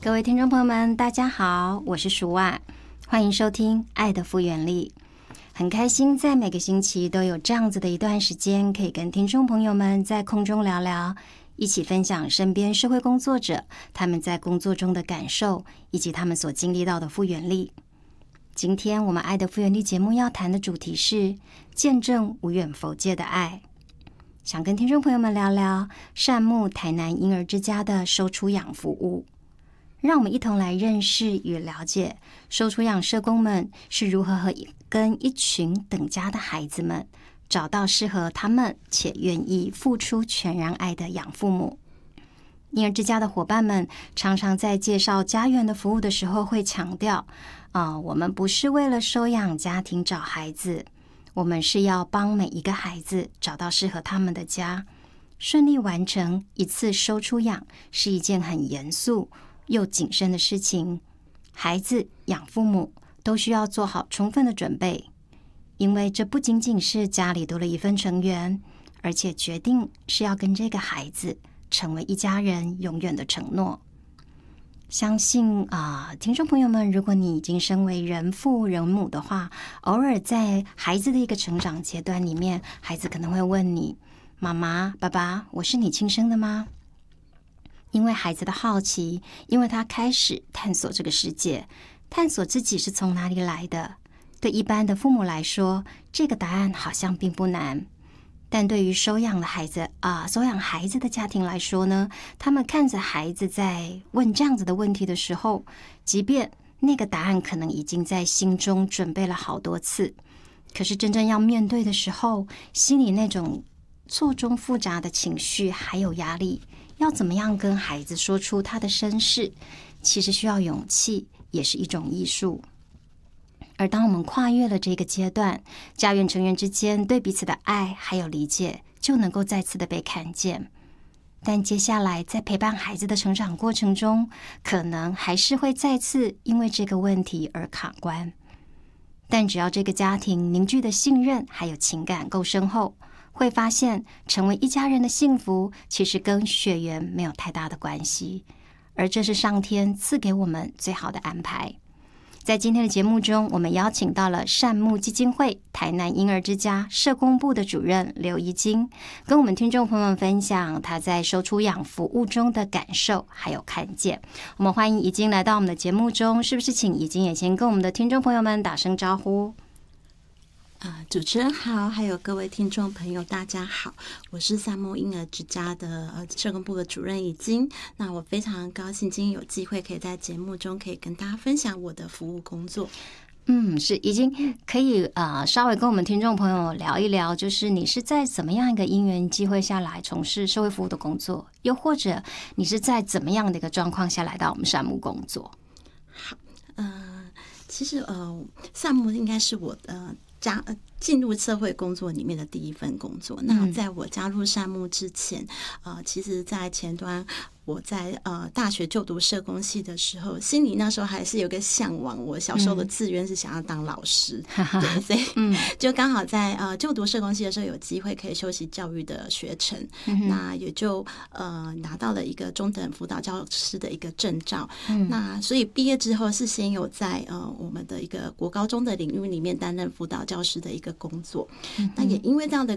各位听众朋友们，大家好，我是舒婉，欢迎收听《爱的复原力》。很开心在每个星期都有这样子的一段时间，可以跟听众朋友们在空中聊聊，一起分享身边社会工作者他们在工作中的感受，以及他们所经历到的复原力。今天我们《爱的复原力》节目要谈的主题是见证无远弗届的爱。想跟听众朋友们聊聊善牧台南婴儿之家的收出养服务，让我们一同来认识与了解收出养社工们是如何跟一群等家的孩子们找到适合他们且愿意付出全然爱的养父母。婴儿之家的伙伴们常常在介绍家园的服务的时候会强调，我们不是为了收养家庭找孩子，我们是要帮每一个孩子找到适合他们的家。顺利完成一次收出养是一件很严肃又谨慎的事情，孩子、养父母都需要做好充分的准备，因为这不仅仅是家里多了一份成员，而且决定是要跟这个孩子成为一家人永远的承诺。相信听众朋友们，如果你已经身为人父人母的话，偶尔在孩子的一个成长阶段里面，孩子可能会问你，妈妈、爸爸，我是你亲生的吗？因为孩子的好奇，因为他开始探索这个世界，探索自己是从哪里来的。对一般的父母来说，这个答案好像并不难。但对于收养孩子的家庭来说呢，他们看着孩子在问这样子的问题的时候，即便那个答案可能已经在心中准备了好多次，可是真正要面对的时候，心里那种错综复杂的情绪还有压力，要怎么样跟孩子说出他的身世，其实需要勇气，也是一种艺术。而当我们跨越了这个阶段，家园成员之间对彼此的爱还有理解就能够再次的被看见。但接下来在陪伴孩子的成长过程中，可能还是会再次因为这个问题而卡关。但只要这个家庭凝聚的信任还有情感够深厚，会发现成为一家人的幸福其实跟血缘没有太大的关系，而这是上天赐给我们最好的安排。在今天的节目中，我们邀请到了善牧基金会台南婴儿之家社工部的主任刘怡菁，跟我们听众朋友们分享他在收出养服务中的感受还有看见。我们欢迎怡菁来到我们的节目中，是不是请怡菁也先跟我们的听众朋友们打声招呼？ 主持人好，还有各位听众朋友大家好，我是善牧婴儿之家的社工部的主任怡菁。那我非常高兴今天有机会可以在节目中可以跟大家分享我的服务工作。 是怡菁，可以稍微跟我们听众朋友聊一聊，就是你是在怎么样一个因缘机会下来从事社会服务的工作，又或者你是在怎么样的一个状况下来到我们善牧工作？ 好，其实善牧应该是我进入社会工作里面的第一份工作。那在我加入善牧之前，其实在前端我在大学就读社工系的时候，心里那时候还是有个向往，我小时候的志愿是想要当老师，对，所以就刚好在就读社工系的时候有机会可以修习教育的学程，那也就拿到了一个中等辅导教师的一个证照。那所以毕业之后是先有在我们的一个国高中的领域里面担任辅导教师的一个工作。那也因为这样的